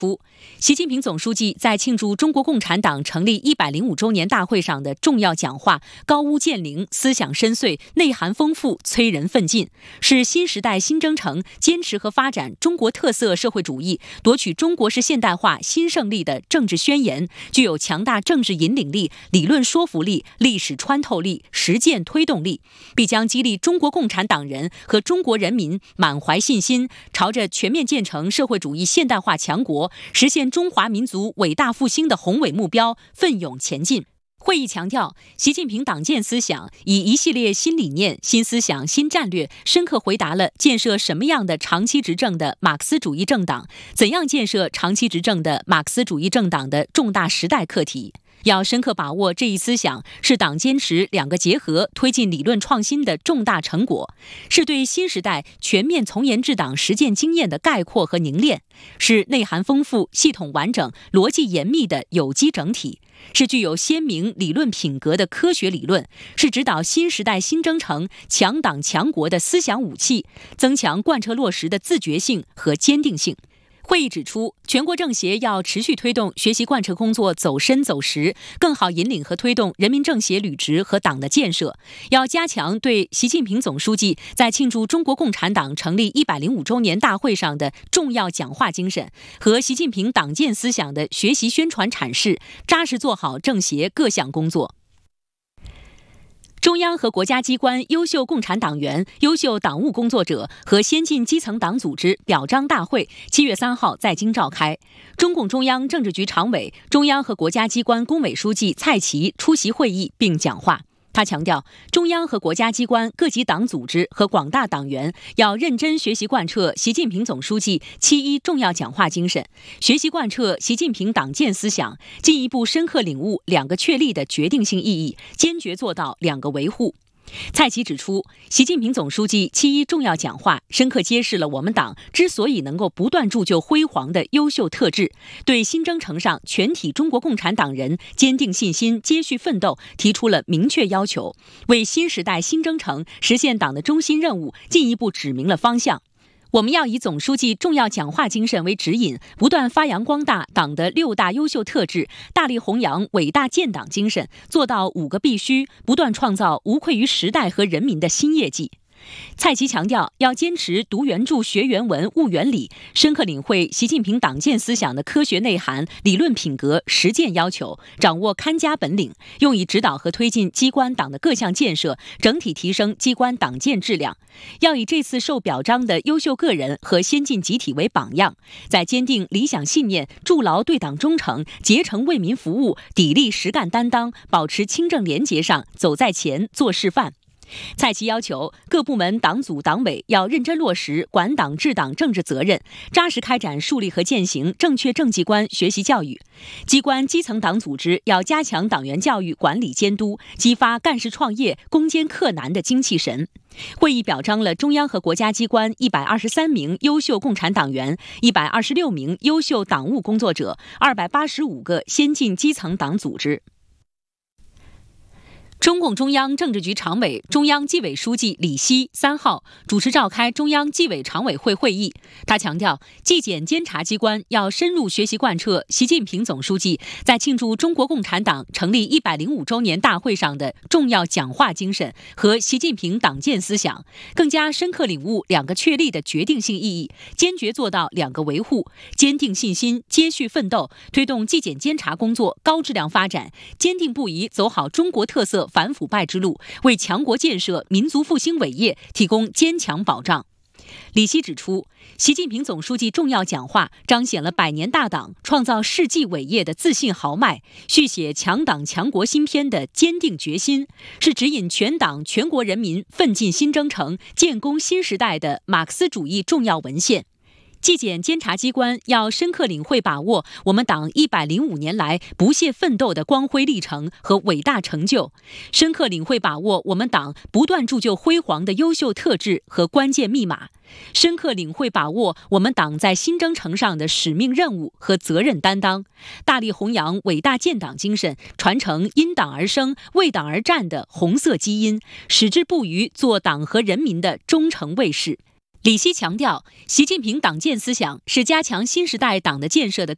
习近平总书记在庆祝中国共产党成立105周年大会上的重要讲话高屋建瓴，思想深邃，内涵丰富，催人奋进，是新时代新征程坚持和发展中国特色社会主义、夺取中国式现代化新胜利的政治宣言，具有强大政治引领力、理论说服力、历史穿透力、实践推动力，必将激励中国共产党人和中国人民满怀信心，朝着全面建成社会主义现代化强国、实现中华民族伟大复兴的宏伟目标奋勇前进。会议强调，习近平党建思想以一系列新理念、新思想、新战略，深刻回答了建设什么样的长期执政的马克思主义政党、怎样建设长期执政的马克思主义政党的重大时代课题。要深刻把握这一思想是党坚持两个结合、推进理论创新的重大成果，是对新时代全面从严治党实践经验的概括和凝练，是内涵丰富、系统完整、逻辑严密的有机整体，是具有鲜明理论品格的科学理论，是指导新时代新征程强党强国的思想武器，增强贯彻落实的自觉性和坚定性。会议指出，全国政协要持续推动学习贯彻工作走深走实，更好引领和推动人民政协履职和党的建设，要加强对习近平总书记在庆祝中国共产党成立105周年大会上的重要讲话精神和习近平党建思想的学习宣传阐释，扎实做好政协各项工作。中央和国家机关优秀共产党员、优秀党务工作者和先进基层党组织表彰大会7月3号在京召开。中共中央政治局常委、中央和国家机关工委书记蔡奇出席会议并讲话。他强调，中央和国家机关各级党组织和广大党员要认真学习贯彻习近平总书记7.1重要讲话精神，学习贯彻习近平党建思想，进一步深刻领悟两个确立的决定性意义，坚决做到两个维护。蔡奇指出，习近平总书记7.1重要讲话深刻揭示了我们党之所以能够不断铸就辉煌的优秀特质，对新征程上全体中国共产党人坚定信心、接续奋斗提出了明确要求，为新时代新征程实现党的中心任务进一步指明了方向。我们要以总书记重要讲话精神为指引，不断发扬光大党的6大优秀特质，大力弘扬伟大建党精神，做到5个必须，不断创造无愧于时代和人民的新业绩。蔡奇强调，要坚持读原著、学原文、悟原理，深刻领会习近平党建思想的科学内涵、理论品格、实践要求，掌握看家本领，用以指导和推进机关党的各项建设，整体提升机关党建质量。要以这次受表彰的优秀个人和先进集体为榜样，在坚定理想信念、筑牢对党忠诚、竭诚为民服务、砥砺实干担当、保持清正廉洁上走在前、做示范。蔡奇要求各部门党组党委要认真落实管党治党政治责任，扎实开展树立和践行正确政绩观学习教育。机关基层党组织要加强党员教育管理监督，激发干事创业、攻坚克难的精气神。会议表彰了中央和国家机关123名优秀共产党员、126名优秀党务工作者、285个先进基层党组织。中共中央政治局常委、中央纪委书记李希3号主持召开中央纪委常委会会议。他强调，纪检监察机关要深入学习贯彻习近平总书记在庆祝中国共产党成立105周年大会上的重要讲话精神和习近平党建思想，更加深刻领悟两个确立的决定性意义，坚决做到两个维护，坚定信心，接续奋斗，推动纪检监察工作高质量发展，坚定不移走好中国特色反腐败之路，为强国建设、民族复兴伟业提供坚强保障。李希指出，习近平总书记重要讲话彰显了百年大党创造世纪伟业的自信豪迈，续写强党强国新篇的坚定决心，是指引全党全国人民奋进新征程、建功新时代的马克思主义重要文献。纪检监察机关要深刻领会把握我们党105年来不懈奋斗的光辉历程和伟大成就，深刻领会把握我们党不断铸就辉煌的优秀特质和关键密码，深刻领会把握我们党在新征程上的使命任务和责任担当，大力弘扬伟大建党精神，传承因党而生、为党而战的红色基因，矢志不渝做党和人民的忠诚卫士。李希强调，习近平党建思想是加强新时代党的建设的